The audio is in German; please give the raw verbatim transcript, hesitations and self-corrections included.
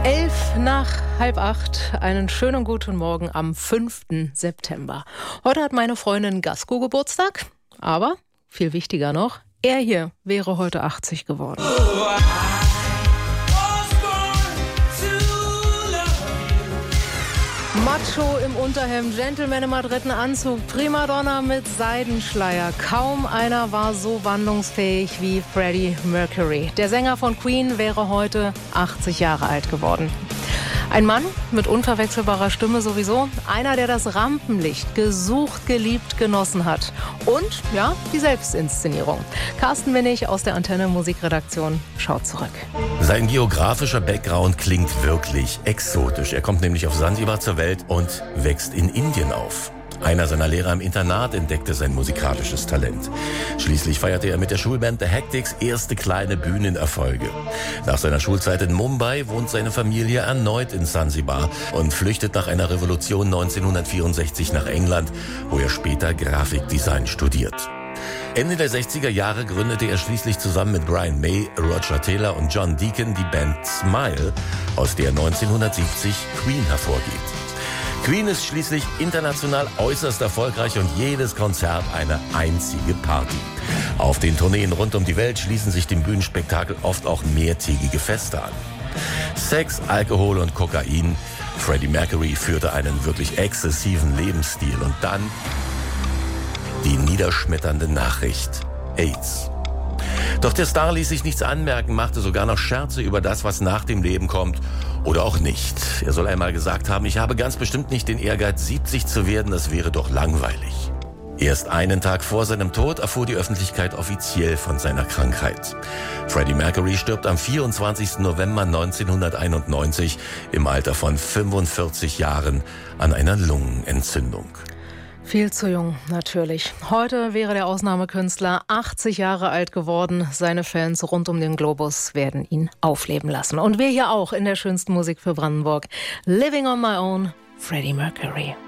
Elf nach halb acht, einen schönen guten Morgen am fünften September. Heute hat meine Freundin Gasko Geburtstag, aber viel wichtiger noch, er hier wäre heute achtzig geworden. Macho im Unterhemd, Gentleman im adretten Anzug, Primadonna mit Seidenschleier. Kaum einer war so wandlungsfähig wie Freddie Mercury. Der Sänger von Queen wäre heute achtzig Jahre alt geworden. Ein Mann mit unverwechselbarer Stimme sowieso. Einer, der das Rampenlicht gesucht, geliebt, genossen hat. Und, ja, die Selbstinszenierung. Carsten Winnig aus der Antenne Musikredaktion schaut zurück. Sein geografischer Background klingt wirklich exotisch. Er kommt nämlich auf Sansibar zur Welt und wächst in Indien auf. Einer seiner Lehrer im Internat entdeckte sein musikalisches Talent. Schließlich feierte er mit der Schulband The Hectics erste kleine Bühnenerfolge. Nach seiner Schulzeit in Mumbai wohnt seine Familie erneut in Sansibar und flüchtet nach einer Revolution neunzehnhundertvierundsechzig nach England, wo er später Grafikdesign studiert. Ende der sechziger Jahre gründete er schließlich zusammen mit Brian May, Roger Taylor und John Deacon die Band Smile, aus der neunzehnhundertsiebzig Queen hervorgeht. Queen ist schließlich international äußerst erfolgreich und jedes Konzert eine einzige Party. Auf den Tourneen rund um die Welt schließen sich dem Bühnenspektakel oft auch mehrtägige Feste an. Sex, Alkohol und Kokain. Freddie Mercury führte einen wirklich exzessiven Lebensstil und dann die niederschmetternde Nachricht: AIDS. Doch der Star ließ sich nichts anmerken, machte sogar noch Scherze über das, was nach dem Leben kommt oder auch nicht. Er soll einmal gesagt haben, ich habe ganz bestimmt nicht den Ehrgeiz, siebzig zu werden, das wäre doch langweilig. Erst einen Tag vor seinem Tod erfuhr die Öffentlichkeit offiziell von seiner Krankheit. Freddie Mercury stirbt am vierundzwanzigsten November neunzehnhunderteinundneunzig im Alter von fünfundvierzig Jahren an einer Lungenentzündung. Viel zu jung, natürlich. Heute wäre der Ausnahmekünstler achtzig Jahre alt geworden. Seine Fans rund um den Globus werden ihn aufleben lassen. Und wir hier auch in der schönsten Musik für Brandenburg. Living on my own, Freddie Mercury.